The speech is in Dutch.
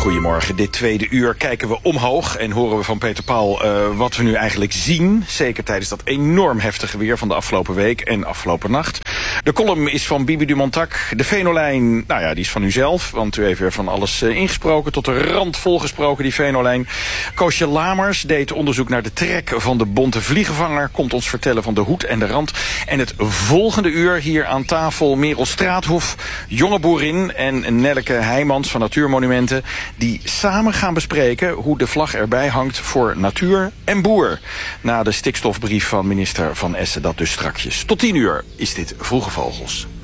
Goedemorgen. Dit tweede uur kijken we omhoog en horen we van Peter Paul wat we nu eigenlijk zien. Zeker tijdens dat enorm heftige weer van de afgelopen week en afgelopen nacht. De column is van Bibi Dumontac. De Venolijn, nou ja, die is van u zelf, want u heeft weer van alles ingesproken. Tot de rand volgesproken, die Venolijn. Koosje Lamers deed onderzoek naar de trek van de bonte vliegenvanger. Komt ons vertellen van de hoed en de rand. En het volgende uur hier aan tafel Merel Straathof, jonge boerin, en Nelleke Heijmans van Natuurmonumenten, die samen gaan bespreken hoe de vlag erbij hangt voor natuur en boer. Na de stikstofbrief van minister Van Essen, dat dus strakjes. Tot 10 uur is dit Vroege Vogels.